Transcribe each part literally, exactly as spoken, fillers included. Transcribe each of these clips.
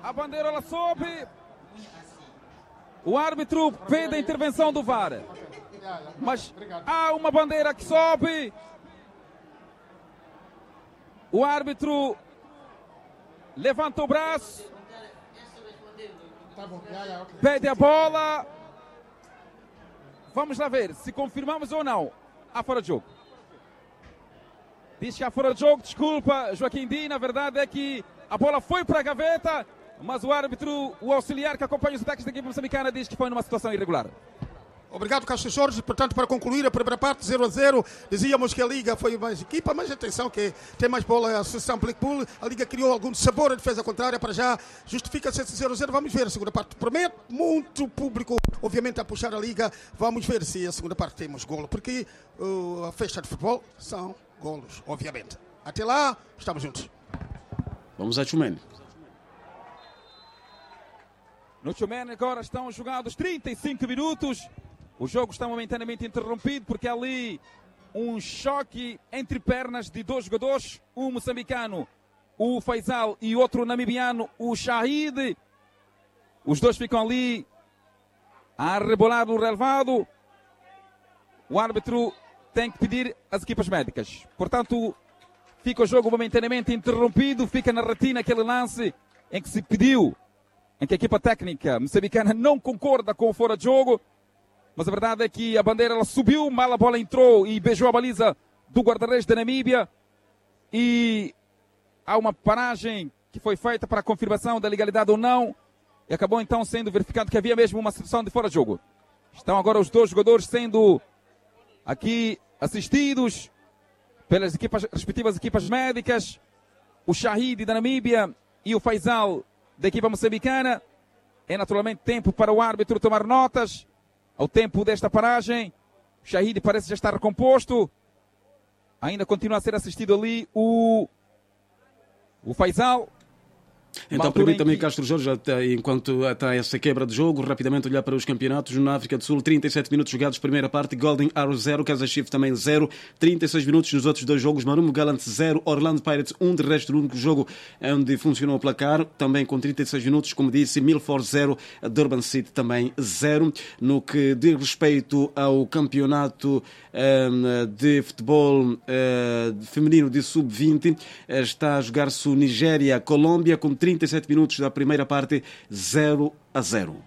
A bandeira ela sobe. O árbitro pede a intervenção do V A R. Mas há uma bandeira que sobe. O árbitro levanta o braço. Pede a bola. Vamos lá ver se confirmamos ou não. Há fora de jogo. Diz que há fora de jogo. Desculpa, Joaquim Di. Na verdade é que a bola foi para a gaveta. Mas o árbitro, o auxiliar que acompanha os ataques da equipe moçambicana, diz que foi numa situação irregular. Obrigado, Castro Jorge. Portanto, para concluir a primeira parte, zero a zero, dizíamos que a Liga foi mais equipa, mas atenção que tem mais bola a Associação Blackpool. A Liga criou algum sabor, a defesa contrária, para já justifica-se esse zero a zero. Vamos ver a segunda parte. Promete muito público, obviamente, a puxar a Liga. Vamos ver se a segunda parte temos golo, porque uh, a festa de futebol são golos, obviamente. Até lá, estamos juntos. Vamos a Chumene. No Chumene agora estão jogados trinta e cinco minutos. O jogo está momentaneamente interrompido porque há ali um choque entre pernas de dois jogadores. Um moçambicano, o Faisal, e outro namibiano, o Shahid. Os dois ficam ali a rebolar no relevado. O árbitro tem que pedir às equipas médicas. Portanto, fica o jogo momentaneamente interrompido. Fica na retina aquele lance em que se pediu, em que a equipa técnica moçambicana não concorda com o fora de jogo. Mas a verdade é que a bandeira ela subiu, mal a bola entrou e beijou a baliza do guarda-redes da Namíbia. E há uma paragem que foi feita para a confirmação da legalidade ou não. E acabou então sendo verificado que havia mesmo uma situação de fora de jogo. Estão agora os dois jogadores sendo aqui assistidos pelas equipas, respectivas equipas médicas. O Shahid da Namíbia e o Faisal da equipa moçambicana. É naturalmente tempo para o árbitro tomar notas. Ao tempo desta paragem, o Shahid parece já estar recomposto. Ainda continua a ser assistido ali o, o Faisal. Então permita-me, que... Castro Jorge, até, enquanto está essa quebra de jogo, rapidamente olhar para os campeonatos. Na África do Sul, trinta e sete minutos jogados, primeira parte, Golden Arrow zero, Kansas Chiefs também zero, trinta e seis minutos nos outros dois jogos, Marumo Gallants zero, Orlando Pirates um, de resto o único jogo onde funcionou o placar, também com trinta e seis minutos, como disse, Milford zero, Durban City também zero. No que diz respeito ao campeonato um, de futebol uh, feminino de sub vinte, está a jogar-se o Nigéria-Colômbia com trinta e sete minutos da primeira parte, zero a zero.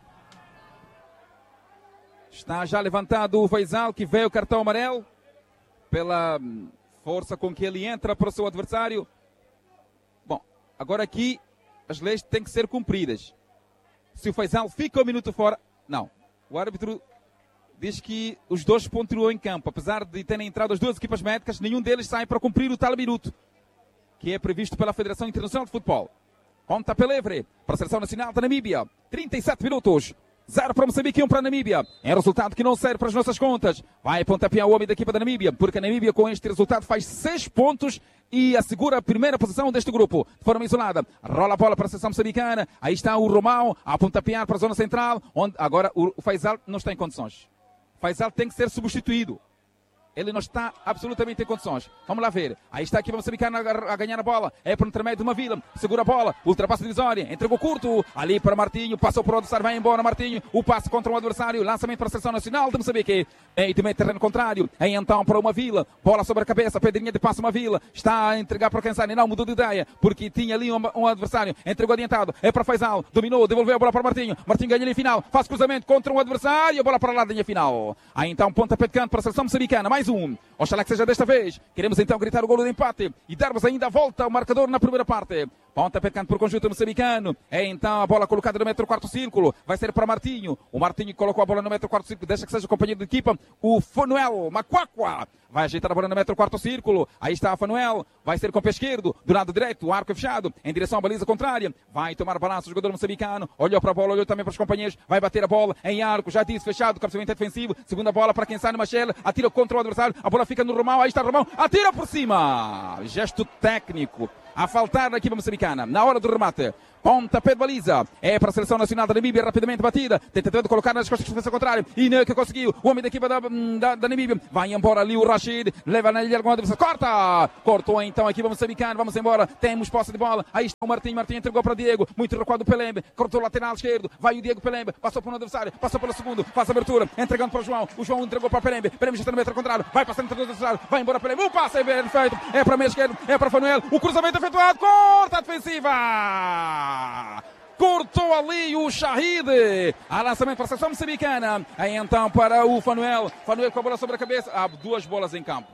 Está já levantado o Faisal, que veio o cartão amarelo pela força com que ele entra para o seu adversário. Bom, agora aqui as leis têm que ser cumpridas. Se o Faisal fica um minuto fora, não. O árbitro diz que os dois continuam em campo. Apesar de terem entrado as duas equipas médicas, nenhum deles sai para cumprir o tal minuto que é previsto pela Federação Internacional de Futebol. Pontapé livre para a Seleção Nacional da Namíbia. trinta e sete minutos. zero para Moçambique, um para a Namíbia. É um resultado que não serve para as nossas contas. Vai pontapear o homem da equipa da Namíbia, porque a Namíbia com este resultado faz seis pontos e assegura a primeira posição deste grupo. De forma isolada. Rola a bola para a Seleção Moçambicana. Aí está o Romão a pontapear para a zona central, onde agora o Faisal não está em condições. Faisal tem que ser substituído. Ele não está absolutamente em condições. Vamos lá ver. Aí está aqui o moçambicano a ganhar a bola. É por intermédio de uma Vila. Segura a bola. Ultrapassa a divisória. Entregou curto. Ali para Martinho. Passou para o adversário. Vai embora Martinho. O passe contra o adversário. Lançamento para a Seleção Nacional de Moçambique. Em também terreno contrário. Aí então para uma Vila. Bola sobre a cabeça. Pedrinha de passe uma Vila. Está a entregar para quem sai. Não mudou de ideia. Porque tinha ali um, um adversário. Entregou adiantado. É para Faisal. Dominou. Devolveu a bola para Martinho. Martinho ganha linha final. Faz cruzamento contra um adversário. A bola para lá da linha final. Aí então pontapé de canto para a Seleção Moçambicana. Mais um. Oxalá que seja desta vez. Queremos então gritar o golo de empate e darmos ainda a volta ao marcador na primeira parte. Pontapé de canto por conjunto moçambicano. É então a bola colocada no metro quarto círculo. Vai ser para Martinho. O Martinho colocou a bola no metro quarto círculo. Deixa que seja o companheiro de equipa. O Fanuel Macuacua. Vai ajeitar a bola no metro quarto círculo. Aí está a Fanuel. Vai ser com o pé esquerdo. Do lado direito. O arco é fechado. Em direção à baliza contrária. Vai tomar balanço o jogador moçambicano. Olhou para a bola. Olhou também para os companheiros. Vai bater a bola em arco. Já disse fechado. Cabeceamento defensivo. Segunda bola para quem sai no Machela. Atira contra o adversário. A bola fica no Romão. Aí está o Romão. Atira por cima. Gesto técnico. a faltar na equipa moçambicana. Na hora do remate. Pontapé de baliza. É para a seleção nacional da Namíbia, rapidamente batida. Tentativa de colocar nas costas da defesa contrária. E não é que conseguiu. O homem da equipa da, da, da Namíbia. Vai embora ali o Rashid. Leva na ilha alguma defesa. Corta! Cortou então a equipa moçambicana. Vamos embora. Temos posse de bola. Aí está o Martinho. Martinho entregou para Diego. Muito recuado o Pelembe. Cortou o lateral esquerdo. Vai o Diego Pelembe. Passou para o adversário. Passou pelo segundo. Faz a abertura. Entregando para o João. O João entregou para o Pelembe. Pelembe já está no metro contrário. Vai passando entre o adversário. Vai embora Pelembe. O passe é bem feito. É para a meia esquerda. É para Fanuel. O cruzamento efetuado. Corta a defensiva. Cortou ali o Shahid. A lançamento para a seleção moçambicana. Aí então para o Fanuel. Fanuel com a bola sobre a cabeça. Há duas bolas em campo.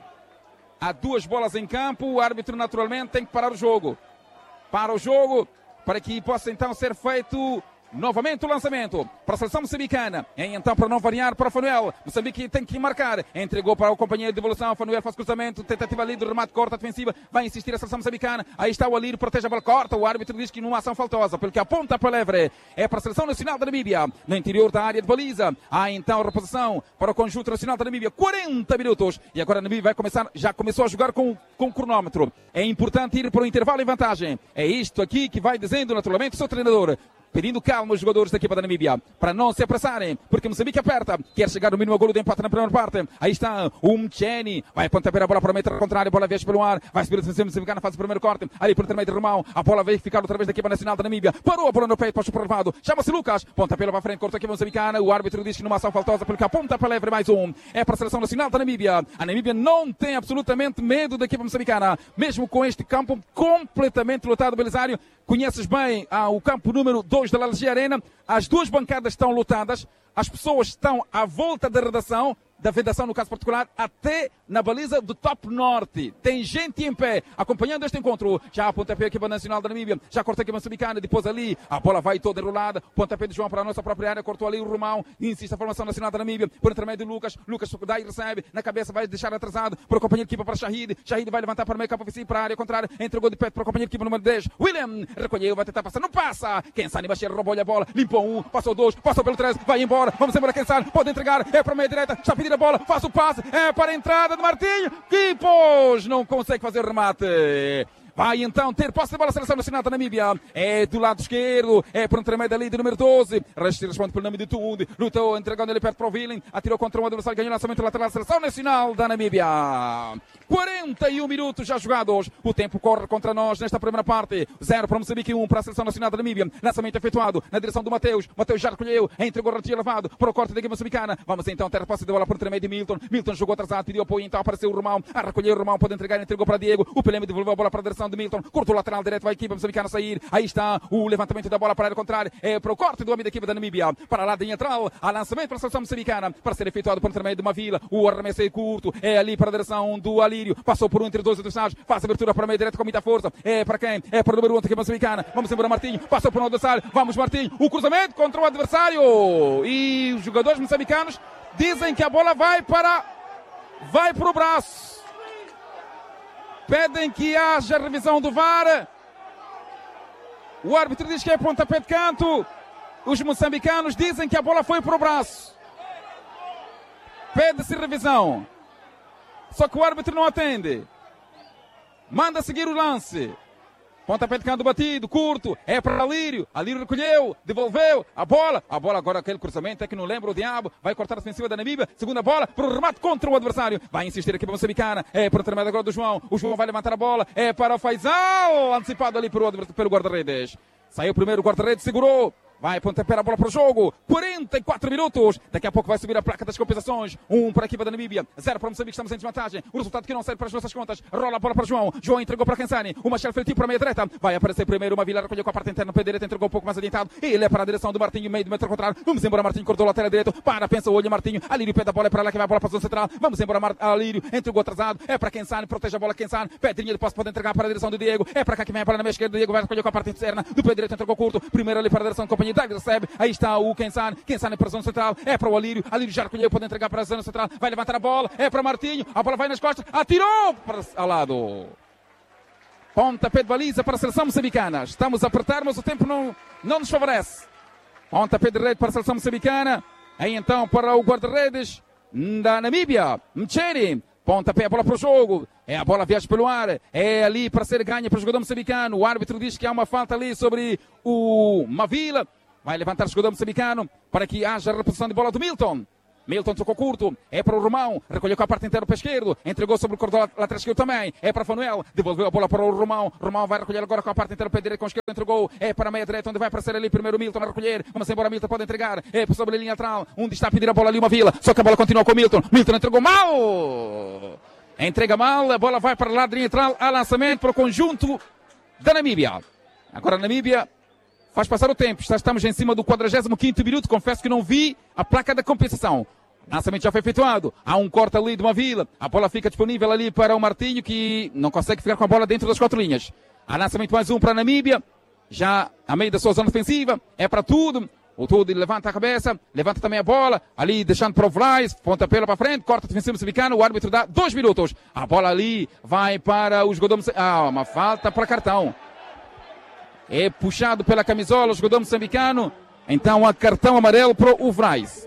Há duas bolas em campo. O árbitro naturalmente tem que parar o jogo. Para o jogo. Para que possa então ser feito novamente o lançamento para a seleção moçambicana. E então para não variar para o Fanuel. Moçambique tem que marcar. Entregou para o companheiro de evolução. Fanuel faz cruzamento. Tentativa ali do remate, corta a defensiva. Vai insistir a seleção moçambicana. Aí está o Alírio, protege a bola, corta. O árbitro diz que numa ação faltosa, pelo que aponta para o Levre. É para a seleção nacional da Namíbia. No interior da área de baliza. Há então a reposição para o conjunto nacional da Namíbia. quarenta minutos. E agora a Namíbia vai começar, já começou a jogar com, com o cronómetro. É importante ir para o intervalo em vantagem. É isto aqui que vai dizendo naturalmente o seu treinador. Pedindo calma os jogadores da equipa da Namíbia para não se apressarem, porque Moçambique aperta, quer chegar no mínimo a golo de empate na primeira parte. Aí está o Mcheni, vai pontapé a bola para o meio contrário, a bola viaja pelo ar, vai subir a defesa moçambicana, faz o primeiro corte, ali por intermédio de Romão, a bola vai ficar outra vez da equipa nacional da Namíbia, parou a bola no peito, passa o prorrogado, chama-se Lucas, pontapé para a frente, corta a equipa moçambicana, o árbitro diz que numa ação faltosa, porque aponta para Levre mais um, é para a seleção nacional da Namíbia. A Namíbia não tem absolutamente medo da equipa moçambicana, mesmo com este campo completamente lotado, Belisário. Conheces bem ah, o campo número dois da Lalgia Arena. As duas bancadas estão lotadas. As pessoas estão à volta da redação, da vedação no caso particular, até na baliza do Top Norte. Tem gente em pé, acompanhando este encontro. Já a pontapé a equipa nacional da Namíbia, já corta a equipa moçambicana, depois ali, a bola vai toda enrolada, pontapé de João para a nossa própria área, cortou ali o Romão, insiste a formação nacional da Namíbia, por intermédio de Lucas, Lucas dá e recebe, na cabeça vai deixar atrasado, para o companheiro de equipa para Shahid, Shahid vai levantar para o meio campo ofensivo, para a área contrária, entregou de pé para o companheiro de equipa número dez, William, recolheu, vai tentar passar, não passa, Kensani Bacheiro roubou-lhe a bola, limpou um, passou dois, passou pelo treze, vai embora, vamos embora Kensani, pode entregar, é para a meia direita, está a pedir a bola, faz o passe, é para a entrada de Martinho, que pôs, não consegue fazer remate. Vai então ter posse de bola a seleção nacional da Namíbia. É do lado esquerdo. É por intermédio ali do número doze. Responde pelo nome de Tunde. Lutou, entregando ele perto para o Villing. Atirou contra um adversário. Ganhou o lançamento lateral da seleção nacional da Namíbia. quarenta e um minutos já jogados. O tempo corre contra nós nesta primeira parte. Zero para Moçambique, um para a seleção nacional da Namíbia. Lançamento efetuado na direção do Mateus. Mateus já recolheu. Entregou o ratinho levado para o corte da equipe moçambicana. Vamos então ter posse de bola por intermédio de Milton. Milton jogou atrasado. Pediu apoio. Então apareceu o Romão. A recolher o Romão. Pode entregar. Entregou para Diego. O Peleme devolveu a bola para a direção de Milton. Cortou o lateral direto. Vai a equipe moçambicana sair. Aí está o levantamento da bola para a área contrária. É para o corte do homem da equipe da Namíbia. Para lá de central. A lançamento para a seleção moçambicana. Para ser efetuado por intermédio de uma vila. O arremesso é curto. É ali para a direção do Alírio. Passou por um entre dois adversários. Faz a abertura para o meio direto com muita força. É para quem? É para o número um da equipe moçambicana. Vamos embora Martinho. Passou por um adversário. Vamos Martinho. O cruzamento contra o adversário. E os jogadores moçambicanos dizem que a bola vai para... Vai para o braço. Pedem que haja revisão do V A R. O árbitro diz que é pontapé de canto. Os moçambicanos dizem que a bola foi para o braço. Pede-se revisão. Só que o árbitro não atende. Manda seguir o lance. Pontapé de canto batido, curto, é para Alírio. Alírio recolheu, devolveu a bola. A bola agora, aquele cruzamento é que não lembra o diabo. Vai cortar a defensiva da Namíbia. Segunda bola para o remate contra o adversário. Vai insistir aqui para o moçambicana. É para o intermédio agora do João. O João vai levantar a bola. É para o Faisal. Antecipado ali pelo, pelo guarda-redes. Saiu primeiro o guarda-redes, segurou. Vai pontapé a bola para o jogo. quarenta e quatro minutos. Daqui a pouco vai subir a placa das compensações. Um para a equipa da Namíbia. Zero para o Moçambique. Estamos em desvantagem. O resultado que não serve para as nossas contas. Rola a bola para João. João entregou para Kensani. O Machel feitiço para a meia direita. Vai aparecer primeiro uma Vila. Recolheu com a parte interna. Pé direita. Entregou um pouco mais adiantado. Ele é para a direção do Martinho. Meio do metro contrário. Vamos embora Martinho. Cortou o lateral direito. Para. Pensa o olho Martinho. Alírio pé da bola. É para lá que vai a bola para a zona central. Vamos embora Mar... Alírio. Entregou atrasado. É para Kensani. Protege a bola Kensani. Pedrinha de posse pode entregar para a direção do Diego. É para cá que vem para a meia esquerda. Diego vai recolher com a parte interna. Do pé direito. Entregou curto. Primeiro ali para a direção do companheiro. David recebe. Aí está o Kensani. Kensani para a zona central. É para o Alírio. Alírio já recolheu. Pode entregar para a zona central. Vai levantar a bola. É para Martinho. A bola vai nas costas. Atirou para ao lado. Pontapé de baliza para a seleção moçambicana. Estamos a apertar, mas o tempo não, não nos favorece. Pontapé de rede para a seleção moçambicana. Aí então para o guarda-redes da Namíbia. Mcheni. Pontapé, a bola para o jogo. É a bola viaja pelo ar. É ali para ser ganha para o jogador moçambicano. O árbitro diz que há uma falta ali sobre o Mavila. Vai levantar o jogador moçambicano para que haja reposição de bola do Milton. Milton tocou curto, é para o Romão, recolheu com a parte inteira para a esquerda, entregou sobre o corredor lateral esquerdo também, é para Fanuel, devolveu a bola para o Romão, Romão vai recolher agora com a parte inteira para a direita, com a esquerda entregou, é para a meia direita, onde vai aparecer ali primeiro o Milton a recolher, vamos embora, Milton pode entregar, é sobre a linha lateral, onde está a pedir a bola ali uma Vila, só que a bola continua com o Milton, Milton entregou mal, entrega mal, a bola vai para o lado de linha lateral, a lançamento para o conjunto da Namíbia. Agora a Namíbia faz passar o tempo, estamos em cima do quadragésimo quinto minuto, confesso que não vi a placa da compensação. Lançamento já foi efetuado, há um corte ali de uma Vila, a bola fica disponível ali para o Martinho, que não consegue ficar com a bola dentro das quatro linhas. Há lançamento mais um para a Namíbia, já a meio da sua zona defensiva, é para tudo, o tudo levanta a cabeça, levanta também a bola, ali deixando para o Vrais, pontapé para frente, corta defensivo moçambicano, o árbitro dá dois minutos, a bola ali vai para o jogador moçambicano, ah, uma falta para cartão. É puxado pela camisola o jogador moçambicano. Então há cartão amarelo para o Vrais.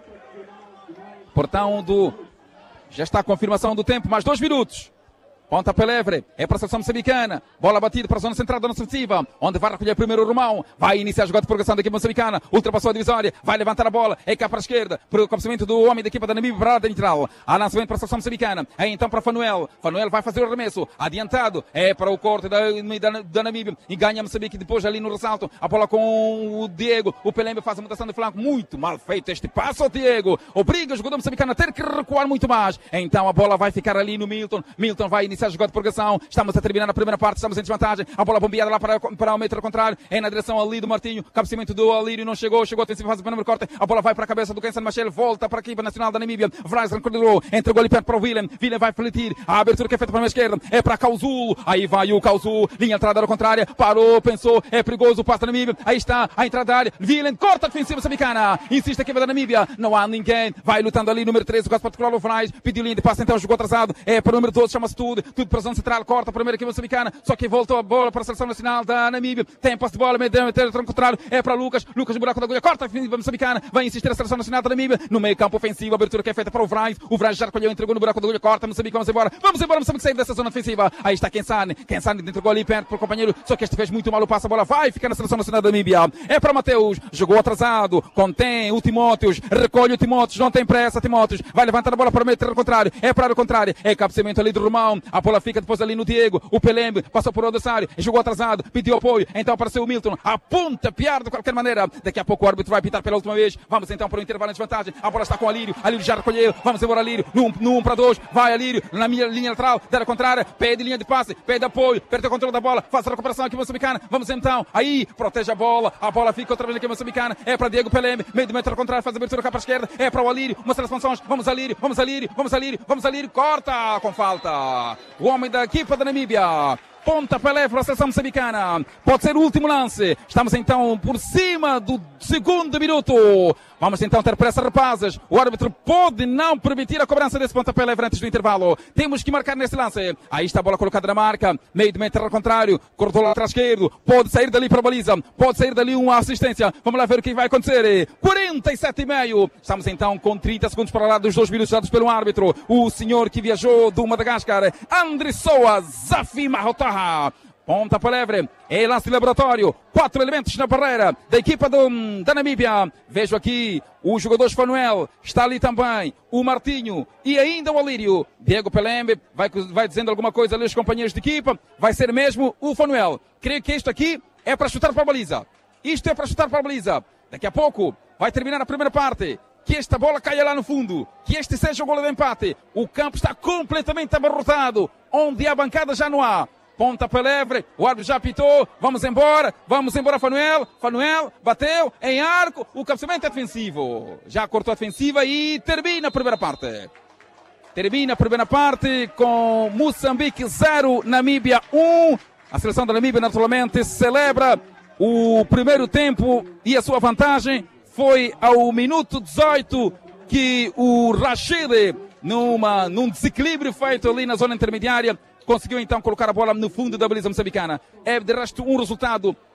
Portanto, já está a confirmação do tempo. Mais dois minutos. Pontapé livre, é para a seleção moçambicana. Bola batida para a zona central da nossa defensiva, onde vai recolher primeiro o Romão. Vai iniciar a jogada de progressão da equipa moçambicana. Ultrapassou a divisória, vai levantar a bola. É cá para a esquerda, para o cabeceamento do homem da equipa da Namíbia, para a área lateral. Há lançamento para a seleção moçambicana. É então para Fanuel. Fanuel vai fazer o arremesso. Adiantado, é para o corte da, da, da Namíbia. E ganha Moçambique depois ali no ressalto. A bola com o Diego. O Pelembe faz a mutação de flanco. Muito mal feito este passo, Diego. Obriga o jogador moçambicano a ter que recuar muito mais. Então a bola vai ficar ali no Milton. Milton vai iniciar a jogada de progressão. Estamos a terminar a primeira parte, estamos em desvantagem. A bola bombeada lá para, para o metro contrário. É na direção ali do Martinho. Cabeceamento do Alírio não chegou. Chegou a defensiva, faz o primeiro corte. A bola vai para a cabeça do Kenson Machel. Volta para a equipa nacional da Namíbia. Vrais recolheu. Entregou ali perto para o Willem. Willem vai fletir. A abertura que é feita para a esquerda. É para Causul. Aí vai o Causul. Linha entrada da contrária. Parou, pensou. É perigoso o passo da Namíbia. Aí está a entrada da área. Willem corta a defensiva moçambicana. Insiste a equipa da Namíbia. Não há ninguém. Vai lutando ali. Número treze. O caso particular o Vrais. Pediu linha de passe. Então jogou atrasado. É para o número doze. Chama-se tudo. Tudo para a zona central. Corta a primeira equipa moçambicana, só que voltou a bola para a seleção nacional da Namíbia, tem posse de bola, meio de contrário, é para Lucas, Lucas no buraco da agulha, corta a defensiva moçambicana, vai insistir a seleção nacional da Namíbia, no meio campo ofensivo, a abertura que é feita para o Vrais, o Vrais já recolheu, entregou no buraco da agulha, corta, Moçambique, vamos embora, vamos embora, Moçambique sair dessa zona defensiva, aí está Kensane, Kensane entregou ali perto para o companheiro, só que este fez muito mal o passo, a bola vai ficar na seleção nacional da Namíbia, é para Mateus, jogou atrasado, contém o Timóteos, recolhe o Timóteos, não tem pressa, Timóteos, vai levantar a bola para o meio terreno contrário, é para o contrário, é cabeceamento ali do Romão, a bola fica depois ali no Diego, o Pelembe, passou por o adversário, jogou atrasado, pediu apoio, então apareceu o Milton, aponta, piar de qualquer maneira, daqui a pouco o árbitro vai pitar pela última vez, vamos então para o intervalo de desvantagem, a bola está com o Alírio, Alírio já recolheu, vamos embora Alírio, no um para dois, vai Alírio, na minha linha lateral, da contrária, pede linha de passe, pede apoio, perde o controle da bola, faz a recuperação aqui moçambicana, vamos então, aí, protege a bola, a bola fica outra vez aqui moçambicana, é para Diego Pelembe, meio de metro contrário, faz a abertura cá para a esquerda, é para o Alírio, mostra as funções, vamos Alírio, vamos Alírio, vamos Alírio, vamos Alírio, corta com falta, o homem da equipa da Namíbia. Pontapé leve para a seleção moçambicana. Pode ser o último lance. Estamos então por cima do segundo minuto. Vamos então ter pressa, rapazes. O árbitro pode não permitir a cobrança desse pontapé leve antes do intervalo. Temos que marcar nesse lance. Aí está a bola colocada na marca. Meio de metro ao contrário. Cortou lá atrás esquerdo. Pode sair dali para a baliza. Pode sair dali uma assistência. Vamos lá ver o que vai acontecer. quarenta e sete e meio. Estamos então com trinta segundos para lá dos dois minutos dados pelo árbitro. O senhor que viajou do Madagascar, Andrissoa Zafi Mahotaha. Pontapé livre, é lance de laboratório, quatro elementos na barreira da equipa do, da Namíbia. Vejo aqui o jogador Fanuel, está ali também o Martinho e ainda o Alírio. Diego Pelembe vai, vai dizendo alguma coisa ali aos companheiros de equipa, vai ser mesmo o Fanuel. Creio que isto aqui é para chutar para a baliza. Isto é para chutar para a baliza. Daqui a pouco vai terminar a primeira parte. Que esta bola caia lá no fundo, que este seja o golo de empate. O campo está completamente abarrotado, onde há bancada já não há. Pontapé livre, o árbitro já apitou, vamos embora, vamos embora Fanuel, Fanuel bateu em arco, o cabeceamento é defensivo, já cortou a defensiva e termina a primeira parte. Termina a primeira parte com Moçambique zero, Namíbia um. A seleção da Namíbia naturalmente celebra o primeiro tempo e a sua vantagem foi ao minuto dezoito que o Rashid, numa, num desequilíbrio feito ali na zona intermediária, conseguiu então colocar a bola no fundo da baliza moçambicana. É de resto um resultado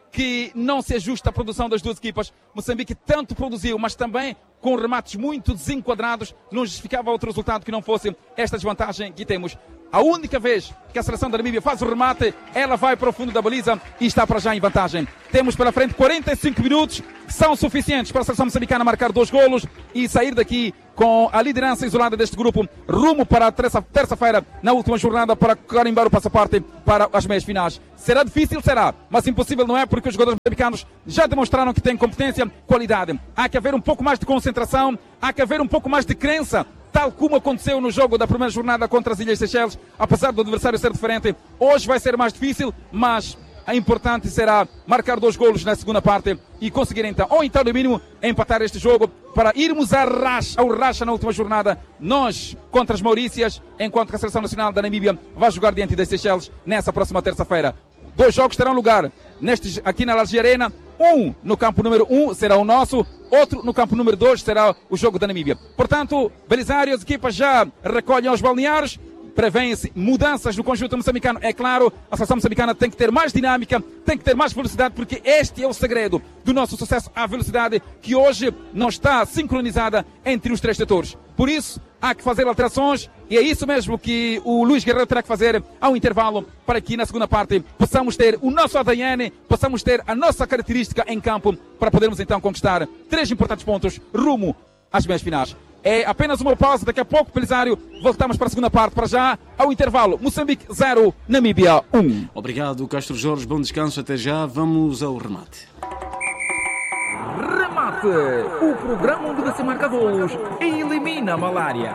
que não se ajusta à produção das duas equipas. Moçambique tanto produziu, mas também com remates muito desenquadrados, não justificava outro resultado que não fosse esta desvantagem que temos. A única vez que a seleção da Namíbia faz o remate, ela vai para o fundo da baliza e está para já em vantagem. Temos pela frente quarenta e cinco minutos, que são suficientes para a seleção moçambicana marcar dois golos e sair daqui com a liderança isolada deste grupo, rumo para a terça-feira, na última jornada, para carimbar o passaporte para as meias finais. Será difícil? Será, mas impossível não é, porque os jogadores moçambicanos já demonstraram que têm competência, qualidade. Há que haver um pouco mais de concentração, há que haver um pouco mais de crença, tal como aconteceu no jogo da primeira jornada contra as Ilhas Seychelles. Apesar do adversário ser diferente, hoje vai ser mais difícil, mas a importante será marcar dois golos na segunda parte e conseguir então, ou então no mínimo, empatar este jogo para irmos a racha, ao racha na última jornada, nós contra as Maurícias, enquanto que a Seleção Nacional da Namíbia vai jogar diante das Seychelles nessa próxima terça-feira. Dois jogos terão lugar nestes, aqui na Alger Arena. Um no campo número um será o nosso, outro no campo número dois será o jogo da Namíbia. Portanto, Belisário, as equipas já recolhem aos balneários, prevêem-se mudanças no conjunto moçambicano. É claro, a seleção moçambicana tem que ter mais dinâmica, tem que ter mais velocidade, porque este é o segredo do nosso sucesso, a velocidade que hoje não está sincronizada entre os três setores. Por isso, há que fazer alterações e é isso mesmo que o Luís Guerreiro terá que fazer ao intervalo para que na segunda parte possamos ter o nosso A D N, possamos ter a nossa característica em campo para podermos então conquistar três importantes pontos rumo às meias finais. É apenas uma pausa, daqui a pouco, Belisário, voltamos para a segunda parte. Para já, ao intervalo, Moçambique zero, Namíbia um. Obrigado, Castro Jorge, bom descanso, até já. Vamos ao remate. Remate, o programa onde você marca golos e elimina a malária.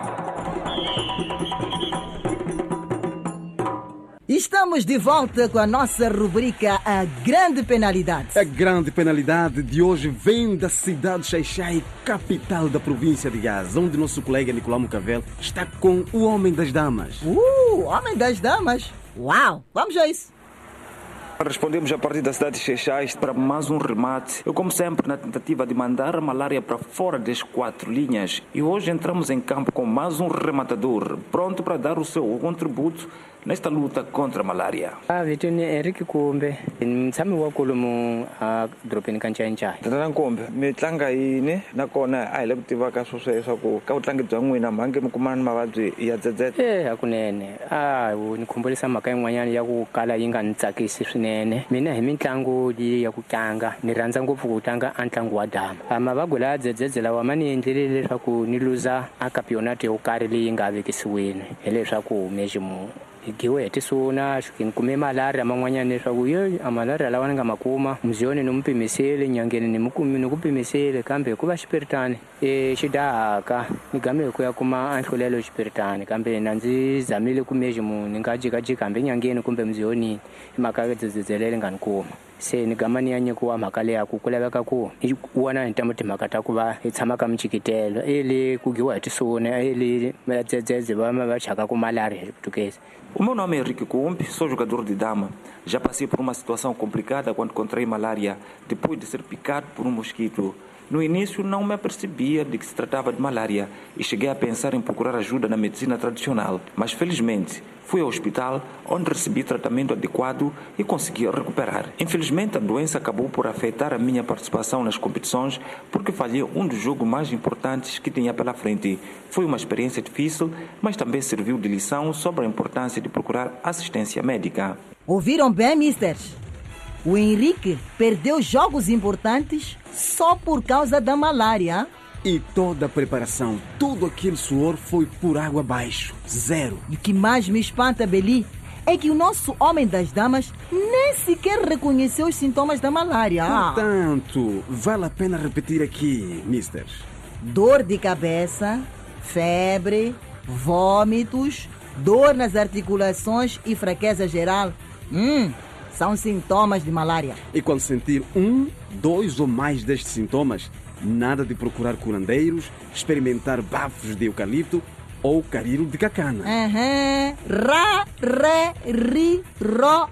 Estamos de volta com a nossa rubrica A Grande Penalidade. A grande penalidade de hoje vem da cidade de Xai-Xai, capital da província de Gaza, onde nosso colega Nicolau Mucavel está com o Homem das Damas. Uh, Homem das Damas? Uau, vamos a isso. Respondemos a partir da cidade de Xai-Xai para mais um remate. Eu, como sempre, na tentativa de mandar a malária para fora das quatro linhas. E hoje entramos em campo com mais um rematador, pronto para dar o seu contributo nesta luta contra a malária. Ah, vitu ni Eric Kumbe. Mtsami wa kulumu a dropini kanchai. Tana Kumbe, mi tlanga yini nakona a hi le ku tivaka swo sweswo ku ka utlangi bya n'wina mhange mi kumana mavabyi ya dzedzeta. Eh, hakunene. Ah, ni khumbolisa mhaka yin'wanyana ya ku kala yi nga ni tsakisi swinene. Mina hi mitlangu leyi ya ku tlanga ni rhandza ngopfu ku tlanga a ntlangu wa dama. Mavabyi la dzedzedze lawa ma ni endlile leswaku ni luza a kapionati yo karhi leyi nga vekisiwini hileswaku meximu igiwe tisuna shukin kume malaria man'wanyana leswaku yo a malaria lawa ni nga makuma muziyoni ni mupimisile nyangeni ni mukumi ni kupimisile kambe ku va xipiritani e xidahaka ni game ku ya kuma anhlulelo xipiritani kambe na ndzi zamile ku meximu ni nga jikajika kambe nyangeni kumbe muziyoni hi mhaka ya dzedzelele nga ni kuma se ni gama ni ya nyikiwa mhaka leya ku ku laveka ku hi vona ni tamo timhaka ta ku va hi tshama ka michikitelo ele ku giwa hi tisuna ele dzedzedze va va chaka ku malaria hi português. O meu nome é Henrique Kumbe, sou jogador de dama. Já passei por uma situação complicada quando contraí malária, depois de ser picado por um mosquito. No início não me apercebia de que se tratava de malária e cheguei a pensar em procurar ajuda na medicina tradicional. Mas felizmente fui ao hospital onde recebi tratamento adequado e consegui recuperar. Infelizmente a doença acabou por afetar a minha participação nas competições porque falhei um dos jogos mais importantes que tinha pela frente. Foi uma experiência difícil, mas também serviu de lição sobre a importância de procurar assistência médica. Ouviram bem, misters? O Henrique perdeu jogos importantes só por causa da malária. E toda a preparação, todo aquele suor foi por água abaixo, zero. E o que mais me espanta, Beli, é que o nosso Homem das Damas nem sequer reconheceu os sintomas da malária. Portanto, vale a pena repetir aqui, mister. Dor de cabeça, febre, vômitos, dor nas articulações e fraqueza geral. Hum... São sintomas de malária. E quando sentir um, dois ou mais destes sintomas, nada de procurar curandeiros, experimentar bafos de eucalipto ou caril de cacana. Uhum. Ra, re, ri, ro,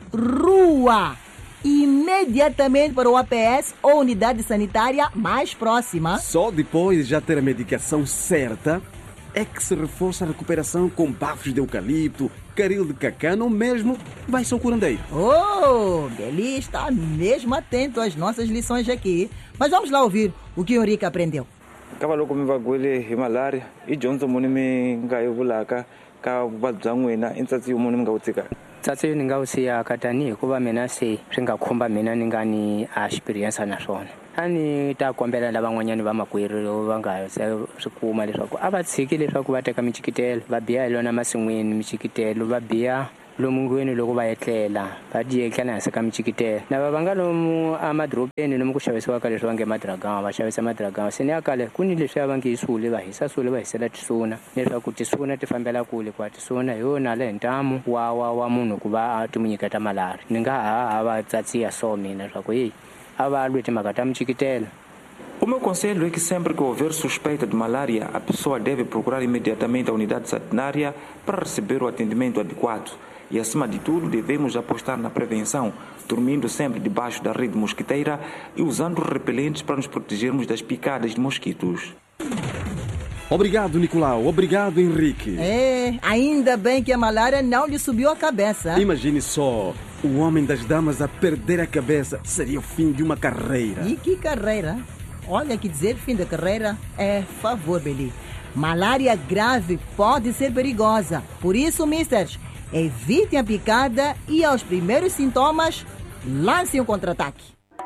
rua. Imediatamente para o A P S ou unidade sanitária mais próxima. Só depois de já ter a medicação certa, é que se reforça a recuperação com bafos de eucalipto, caril de cacana ou mesmo vai ser o curandeiro. Oh, Beli está mesmo atento às nossas lições aqui. Mas vamos lá ouvir o que o Henrique aprendeu. Cavalo como bagulho Himalaya e Johnson monime ngayo bulaka ka vadzangwena insatsi monime ngautsika. Tsatsi ni nga usiya katani kuva mina se swi nga khumba mina ni nga ni a experience na swona. A ni ta kombela lava n'wanyani va makwerhu va nga se swi kuma leswaku a va tshiki leswaku va teka michikitelo va biya hi lona masin'wini michikitelo va biya lomu ngweni loko va etlela va diyetlela hansi ka michikitelo na va nga lomu amadorobeni lomu ku xavisiwaka leswi va nge madragama va xavisa madragama se ni ya kale ku ni leswi va nge isule va hisa sule va hisela tisuna leswaku tisuna ti fambela kule kwa tisuna hi yona le ntamu wa wa wa munhu ku va a ti n'wi nyiketa malari ni nga ha va tsatsiya so mina leswaku hi a va lwe timhaka ta michikitelo. O meu conselho é que sempre que houver suspeita de malária, a pessoa deve procurar imediatamente a unidade sanitária para receber o atendimento adequado. E, acima de tudo, devemos apostar na prevenção, dormindo sempre debaixo da rede mosquiteira e usando repelentes para nos protegermos das picadas de mosquitos. Obrigado, Nicolau. Obrigado, Henrique. É, ainda bem que a malária não lhe subiu a cabeça. Imagine só, o homem das damas a perder a cabeça. Seria o fim de uma carreira. E que carreira? Olha, que dizer fim da carreira é favor, Beli. Malária grave pode ser perigosa. Por isso, misters, evitem a picada e aos primeiros sintomas, lancem o contra-ataque.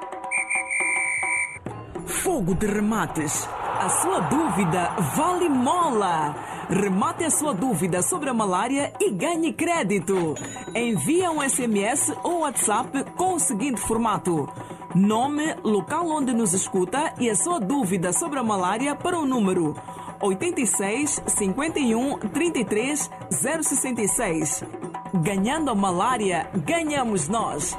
Fogo de remates. A sua dúvida vale mola. Remate a sua dúvida sobre a malária e ganhe crédito. Envie um S M S ou WhatsApp com o seguinte formato: nome, local onde nos escuta e a sua dúvida sobre a malária para o número oito seis, cinco um, trinta e três, zero sessenta e seis. Ganhando a malária, ganhamos nós.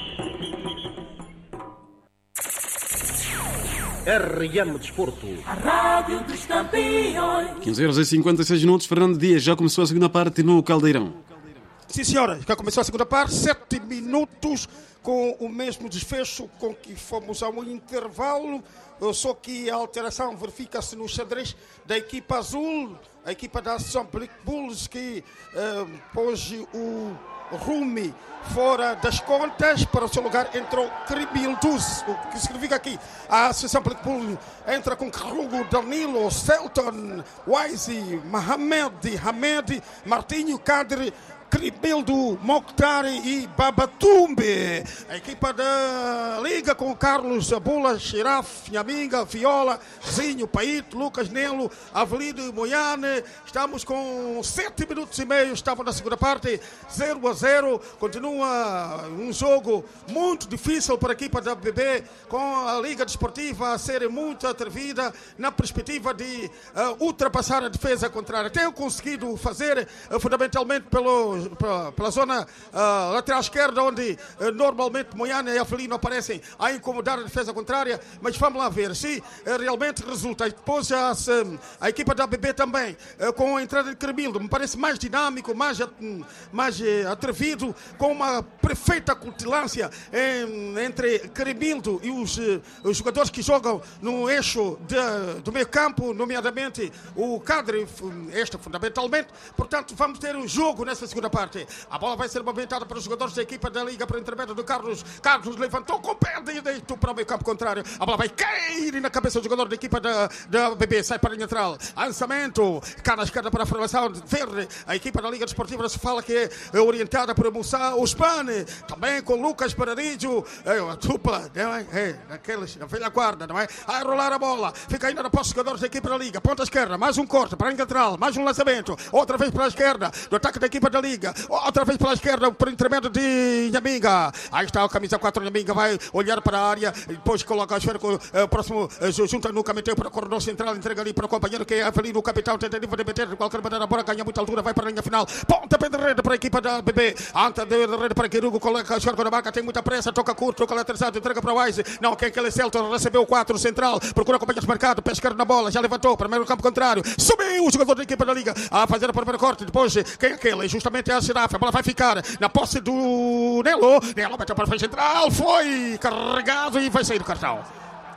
R M Desporto. A Rádio dos Campeões. quinze horas e cinquenta e seis minutos. Fernando Dias, já começou a segunda parte no Caldeirão. Sim, senhora, já começou a segunda parte, sete minutos com o mesmo desfecho com que fomos ao intervalo, só que a alteração verifica-se no xadrez da equipa azul, a equipa da Associação Black Bulls, que eh, pôs o Rumi fora das contas. Para o seu lugar entrou Cribildus, o que significa aqui a Associação Black Bull entra com Carrugo, Danilo, Selton, Wise, Mohamed, Hamed, Martinho, Kadri, Cribildo, Mokhtari e Babatumbe. A equipa da Liga com Carlos Abula, Xiraf, Nhaminga, Viola, Zinho, Paito, Lucas Nelo, Avelino e Moiane. Estamos com sete minutos e meio, estava na segunda parte, zero a zero. Continua um jogo muito difícil para a equipa da B B, com a Liga Desportiva a ser muito atrevida na perspectiva de uh, ultrapassar a defesa contrária. Tem conseguido fazer uh, fundamentalmente pelo Pela, pela zona uh, lateral esquerda, onde uh, normalmente Moiane e Avelino aparecem a incomodar a defesa contrária, mas vamos lá ver se uh, realmente resulta. E depois já se, a equipa da B B também, uh, com a entrada de Cremildo, me parece mais dinâmico, mais, uh, mais uh, atrevido, com uma perfeita cutilância em, entre Cremildo e os, uh, os jogadores que jogam no eixo de, do meio campo, nomeadamente o Kadri, este fundamentalmente. Portanto, vamos ter um jogo nessa segunda parte. A bola vai ser movimentada para os jogadores da equipa da Liga, para o intermédio do Carlos. Carlos levantou com o pé direito para o meio campo contrário. A bola vai cair na cabeça do jogador da equipa da, da B B. Sai para a linha lateral. Lançamento. Cá na esquerda para a formação verde. A equipa da Liga Desportiva se fala que é orientada por Moussa Ousmane. Também com Lucas Paradijo. É uma dupla, não é? É, daqueles, da velha guarda, não é? A rolar a bola. Fica ainda na posse dos jogadores da equipa da Liga. Ponta esquerda. Mais um corte para a linha lateral. Mais um lançamento. Outra vez para a esquerda. Do ataque da equipa da Liga. Outra vez pela esquerda, por intermédio de Nhaminga. Aí está o camisa quatro, Nhaminga vai olhar para a área, depois coloca a esfera com o próximo, junta no caminho para o corredor central, entrega ali para o companheiro que é Avelino, o capitão, tentativa de meter de qualquer maneira, a bola ganha muita altura, vai para a linha final. Ponta de rede para a equipa da B B. Anta de rede para Quirugo, coloca a esfera na marca, tem muita pressa, toca curto, toca lateral, entrega para o Wise. Não, quem é aquele Celton recebeu o quatro central, procura acompanhar o mercado, pé esquerdo na bola, já levantou para o meio campo contrário. Subiu o jogador da equipa da Liga a fazer o primeiro corte, depois quem é aquele? Justamente é a Xiraf. A bola vai ficar na posse do Nelo. Nelo bateu para a frente central. Foi carregado e vai sair do cartão.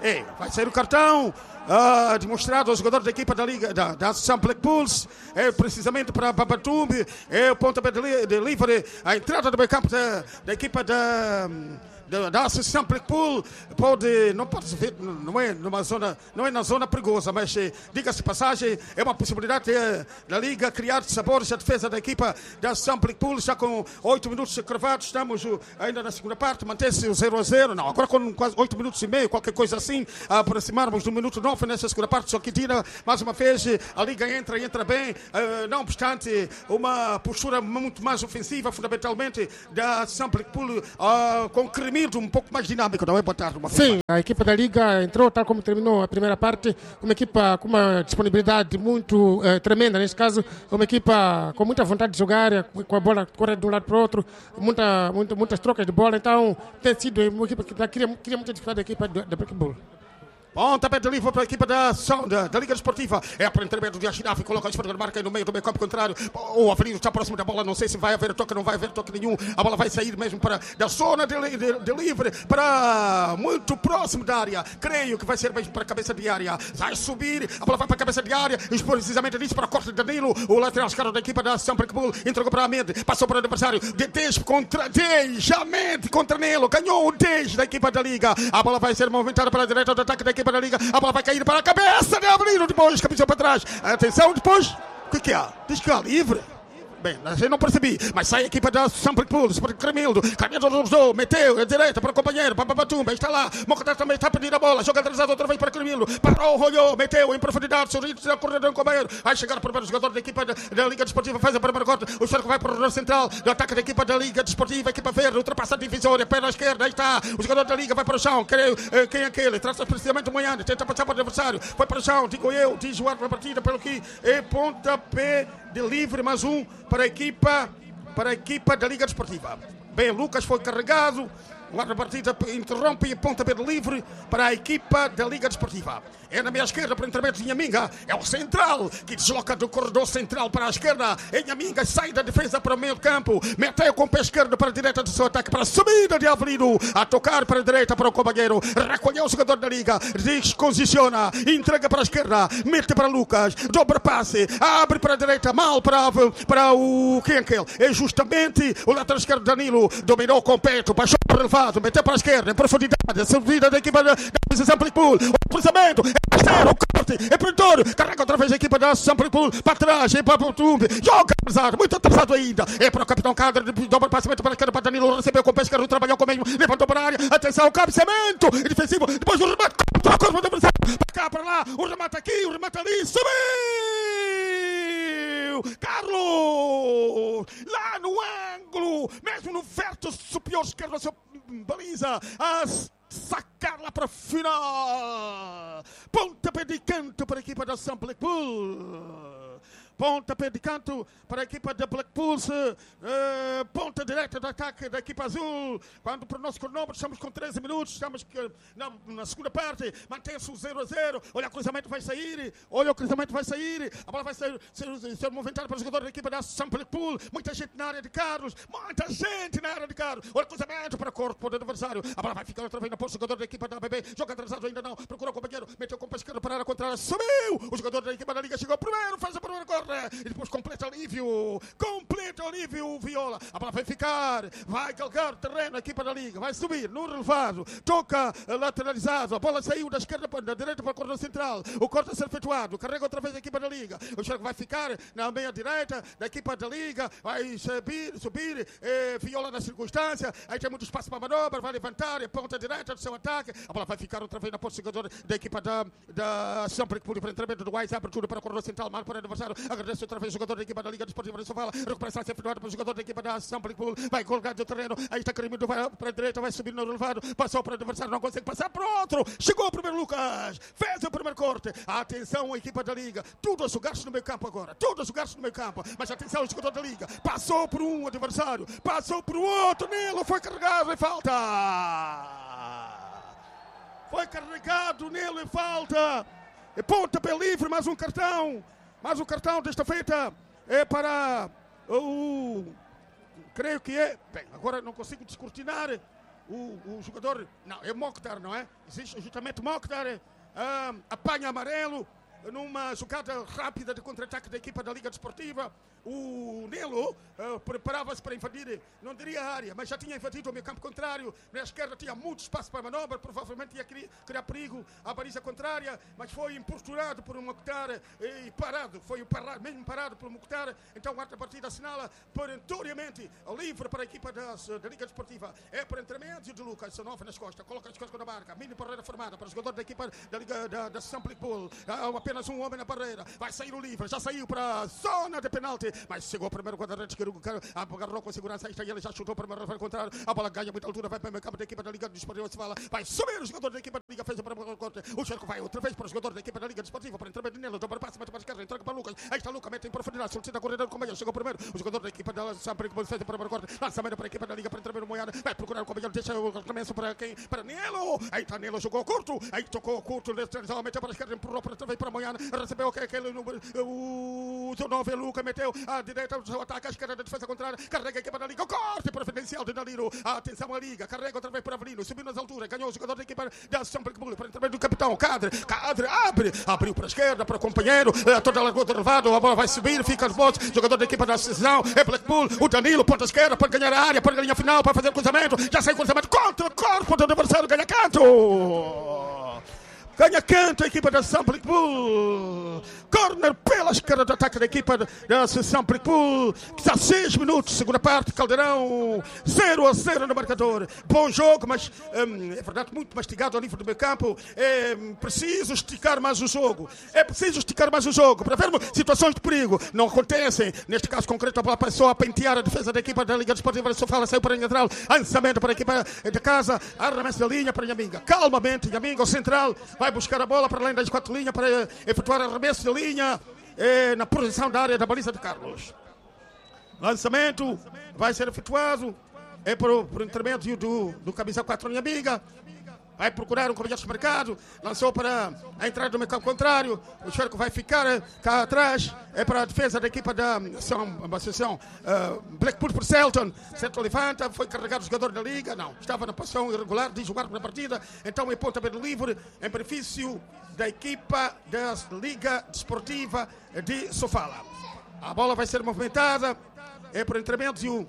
É, vai sair o cartão uh, demonstrado aos jogadores da equipa da Liga, da, da Associação Black Bulls, é precisamente para Babatumbi, é o pontapé de, de livre, a entrada do meio campo da, da equipa da... Da, da Associação Black Bull pode, não pode ver, não é numa zona, não é na zona perigosa, mas diga-se passagem, é uma possibilidade de, da Liga criar sabores à defesa da equipa da Associação Black Bull, já com oito minutos cravados, estamos ainda na segunda parte, mantém-se o zero a zero, não, agora com quase oito minutos e meio, qualquer coisa assim, a aproximarmos do minuto nove nessa segunda parte, só que tira, mais uma vez, a Liga entra e entra bem, uh, não obstante, uma postura muito mais ofensiva, fundamentalmente, da Associação Black Bull, uh, com crime um pouco mais dinâmico, não é? Boa tarde. Sim, a equipa da Liga entrou, tal como terminou a primeira parte, uma equipa com uma disponibilidade muito eh, tremenda, neste caso, uma equipa com muita vontade de jogar, com a bola correr de um lado para o outro, muita, muita, muitas trocas de bola, então tem sido uma equipa que queria, queria muita dificuldade da equipa da Black Bull. Pontapé de livre para a equipa da, da, da Liga Desportiva. É para o intermédio de Ashirafi, coloca a esfera de marca aí no meio do meio campo contrário. O Avelino está próximo da bola, não sei se vai haver toque, não vai haver toque nenhum. A bola vai sair mesmo para da zona de, de, de livre para muito próximo da área. Creio que vai ser mesmo para a cabeça de área. Vai subir, a bola vai para a cabeça de área. E precisamente disso para a corte de Danilo. O lateral esquerdo da equipa da Associação Black Bull entregou para a mente, passou para o adversário. De dez contra dez, a mente contra Nelo. Ganhou o dez da equipa da Liga. A bola vai ser movimentada para a direita do ataque da equipa da Liga. A bola vai cair para a cabeça de Avelino, depois cabeça para trás. Atenção, depois, o que, que é? Diz que é livre. Bem, eu não percebi, mas sai a equipa da Associação Black Bull, para Cremildo, Cremildo usou, meteu, a direita para o companheiro, para Babatumba, está lá, Mocatar também está a pedir a bola, joga atrasado outra vez para Cremildo, parou, rolhou, meteu em profundidade, sorriso, está correndo no companheiro, vai chegar o primeiro jogador da equipa da, da Liga Desportiva, faz a primeira corte, o cerco vai para o central, do ataque da equipa da Liga Desportiva, equipa verde, ultrapassa a divisória, perna esquerda, aí está, o jogador da Liga vai para o chão, creio, quem é aquele? Traça precisamente o Moiane, tenta passar para o adversário, vai para o chão, digo eu, diz o árbitro da partida, pelo que é pontapé de livre, mais um para a equipa, para a equipa da Liga Desportiva. Bem, Lucas foi carregado, o árbitro da partida interrompe e pontapé de livre para a equipa da Liga Desportiva. É na minha esquerda, para o intermédio de Nhaminga, é o central, que desloca do corredor central para a esquerda. É Nhaminga, sai da defesa para o meio campo, meteu com o pé esquerdo para a direita do seu ataque, para a subida de Avelino, a tocar para a direita para o companheiro, recolheu o jogador da Liga, desposiciona, entrega para a esquerda, mete para Lucas, dobra passe, abre para a direita, mal para, para o Kenkel, é justamente o lateral esquerdo Danilo, dominou com o peito, baixou para o relevado, meteu para a esquerda, em profundidade, a subida da equipa da Associação Black Bull, o cruzamento, é parceiro, o corte, é peritório, carrega outra vez a equipa da Associação Black Bull, para trás, é para o Tumbe, joga atrasado, muito atrasado ainda, é para o capitão Cadre, dobra passamento para a esquerda, para Danilo, recebeu com o pé esquerdo, trabalhou com o meio, levantou para a área, atenção, cabeceamento, defensivo, depois o remate, contra a corpo do adversário, para cá, para lá, o remate aqui, o remate ali, subiu! Carlos! Lá no ângulo, mesmo no verso superior esquerdo da sua baliza, a sacar lá para a final. Pontapé de canto para a equipa da Associação Black Bull. Pontapé de canto para a equipa da Black Bulls, uh, ponta direta do ataque da equipa azul, quando para o nosso cronômetro estamos com treze minutos, estamos na, na segunda parte, mantém-se o zero a zero, olha o cruzamento vai sair, olha o cruzamento vai sair, a bola vai sair, ser, ser movimentada para o jogador da equipa da Associação Black Bull, muita gente na área de Carlos, muita gente na área de Carlos, olha o cruzamento para o corpo do adversário, a bola vai ficar outra vez na posse do jogador da equipa da A B B, joga atrasado ainda não, procura o companheiro, meteu com o pé esquerdo para a área contrária, subiu, o jogador da equipa da Liga chegou primeiro, faz a primeira corte, e depois completa alívio, completa alívio Viola, a bola vai ficar, vai calcar terreno a equipa da Liga, vai subir no relevado, toca lateralizado, a bola saiu da esquerda para da direita para o corredor central, o corte a ser efetuado, carrega outra vez a equipa da Liga, o jogo vai ficar na meia direita da equipa da Liga, vai subir, subir, eh, Viola na circunstância, aí tem muito espaço para a manobra, vai levantar, é ponta direita do seu ataque, a bola vai ficar outra vez na posse do jogador da equipa da, da Sempre que para entramento do Wise, abertura para o corredor central, mal para o adversário, agradece outra vez o jogador da equipa da Liga Desportiva de Sofala, recuperação ser efetuada para o jogador da equipa da Associação Black Bull, vai colocar do terreno, aí está Cremildo, vai para a direita, vai subir no relevado, passou para o adversário, não consegue passar para outro, chegou o primeiro Lucas, fez o primeiro corte, atenção a equipa da Liga, tudo a jogar-se no meio campo agora, tudo a jogar-se no meio campo, mas atenção o jogador da Liga, passou por um adversário, passou por outro, Nelo foi carregado em falta, foi carregado Nelo em falta, e pontapé livre, mais um cartão, mais um cartão desta feita é para o, creio que é, bem, agora não consigo descortinar o, o jogador, não, é Mokhtar, não é? Existe justamente Mokhtar, uh, apanha amarelo, numa jogada rápida de contra-ataque da equipa da Liga Desportiva. O Nelo uh, preparava-se para invadir, não diria a área, mas já tinha invadido o meio campo contrário. Na esquerda tinha muito espaço para manobra, provavelmente ia criar, criar perigo à baliza contrária, mas foi importunado por um Mokhtar e parado, foi parado, mesmo parado por um Mokhtar. Então a partida assinala perentoriamente livre para a equipa das, da Liga Desportiva. É por intermédio de Lucas Sanofa nas costas, coloca as costas na barca, mini barreira formada para o jogador da equipa da Liga da, da Samplic Pool. Há apenas um homem na barreira, vai sair o livre, já saiu para a zona de penalti, mas chegou o primeiro guarda-redes que agarrou com segurança, aí está ele, já chutou para o primeiro contrário, a bola ganha muita altura, vai para o meio campo da equipa da Liga Desportiva, se fala, vai subir o jogador da equipa da Liga, fez o primeiro corte, o Cerco vai outra vez para o jogador da equipa da Liga Desportiva, para entrar nele, dobra passe, mete para a esquerda, entrega para Lucas, aí está Lucas, mete em profundidade, solicita corredor com o meio, chegou primeiro, o jogador da equipa da Samplic fez o primeiro corte, lançamento para a equipa da Liga, para entrar no Moiana, vai procurar o companheiro, deixa o começo para quem? Para Nelo, aí está Nelo, jogou curto, aí tocou curto, meteu para a esquerda, empurrou para outra vez para a Moiana, recebeu aquele número, o nove Lucas meteu à direita, o ataque à esquerda da defesa contrária, carrega a equipa da Liga, o corte preferencial de Danilo, atenção à Liga, carrega outra vez para Avelino, subiu nas alturas, ganhou o jogador da equipa da Samplic Pool, para entrar do capitão, Cadre, Cadre, abre, abriu para a esquerda, para o companheiro, toda a largura elevada, a bola vai subir, fica os botes, jogador da equipa da Cisão, é Blackpool, o Danilo, ponta esquerda, pode ganhar a área, pode ganhar a final, para fazer o cruzamento, já sai o cruzamento contra o corpo do adversário, ganha canto! Ganha canto a equipa da Samplic Pool. Corner pela esquerda do ataque da equipa da Samplic Pool. Está seis minutos, segunda parte, Caldeirão, zero a zero no marcador. Bom jogo, mas hum, é verdade, muito mastigado ao nível do meio campo. É preciso esticar mais o jogo. É preciso esticar mais o jogo para vermos situações de perigo. Não acontecem. Neste caso concreto, a bola passou a pentear a defesa da equipa da Liga Desportiva da Sofala, saiu para a lateral. Lançamento para a equipa da casa. Arremesso da linha para Nhaminga. Calmamente, Nhaminga, o central, vai buscar a bola para além das quatro linhas para efetuar arremesso de linha eh, na posição da área da baliza de Carlos. Lançamento vai ser efetuado é por, por intermédio do, do camisa quatro Nhaminga. Vai procurar um companheiro de mercado, lançou para a entrada do meio campo contrário, o Cerco vai ficar cá atrás, é para a defesa da equipa da Associação uh, Blackpool por Selton. Selton levanta, foi carregado o jogador da Liga, não, estava na posição irregular de jogar na partida, então em pontapé livre, em benefício da equipa da Liga Desportiva de Sofala. A bola vai ser movimentada, é por intermédio